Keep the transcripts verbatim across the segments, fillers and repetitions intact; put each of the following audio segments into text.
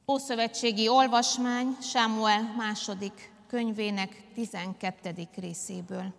Ószövetségi olvasmány Sámuel második könyvének tizenkettedik részéből.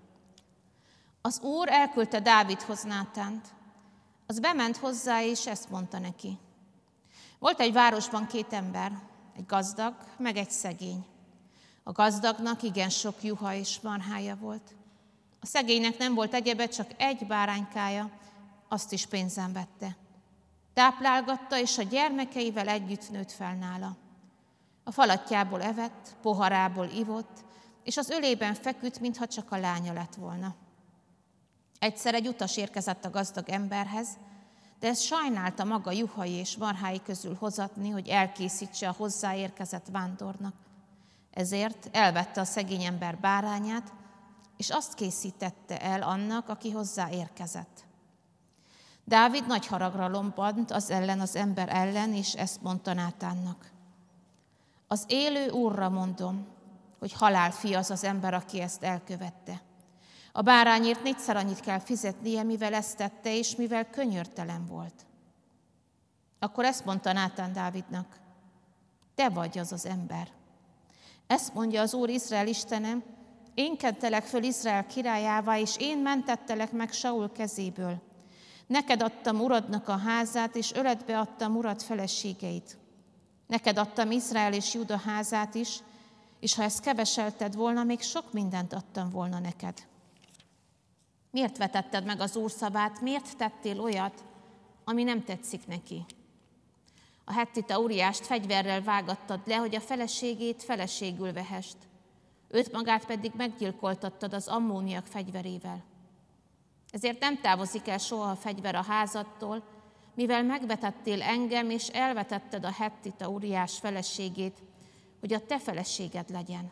Az Úr elküldte Dávidhoz Nátánt. Az bement hozzá, és ezt mondta neki. Volt egy városban két ember, egy gazdag, meg egy szegény. A gazdagnak igen sok juha és marhája volt. A szegénynek nem volt egyebe, csak egy báránykája, azt is pénzen vette. Táplálgatta, és a gyermekeivel együtt nőtt fel nála. A falatjából evett, poharából ivott, és az ölében feküdt, mintha csak a lánya lett volna. Egyszer egy utas érkezett a gazdag emberhez, de ezt sajnálta maga juhai és marhái közül hozatni, hogy elkészítse a hozzáérkezett vándornak. Ezért elvette a szegény ember bárányát, és azt készítette el annak, aki hozzáérkezett. Dávid nagy haragra lobbant az ellen az ember ellen, és ezt mondta Nátánnak. Az élő Úrra mondom, hogy halálfi az az ember, aki ezt elkövette. A bárányért négyszer annyit kell fizetnie, mivel ezt tette, és mivel könyörtelen volt. Akkor ezt mondta Nátán Dávidnak. Te vagy az az ember. Ezt mondja az Úr Izrael Istenem, én kentelek föl Izrael királyává, és én mentettelek meg Saul kezéből. Neked adtam uradnak a házát, és öletbe adtam urad feleségeit. Neked adtam Izrael és Júda házát is, és ha ezt keveselted volna, még sok mindent adtam volna neked. Miért vetetted meg az Úr szavát? Miért tettél olyat, ami nem tetszik neki? A hettita Uriást fegyverrel vágattad le, hogy a feleségét feleségül vehest. Őt magát pedig meggyilkoltattad az ammóniak fegyverével. Ezért nem távozik el soha a fegyver a házadtól, mivel megvetettél engem, és elvetetted a hettita Uriás feleségét, hogy a te feleséged legyen.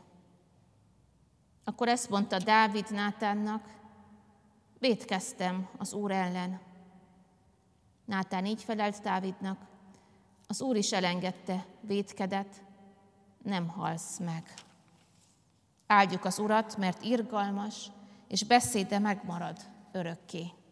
Akkor ezt mondta Dávid Nátánnak, vétkeztem az Úr ellen. Nátán így felelt Dávidnak, az Úr is elengedte vétkedet, nem halsz meg. Áldjuk az Urat, mert irgalmas, és beszéde megmarad örökké.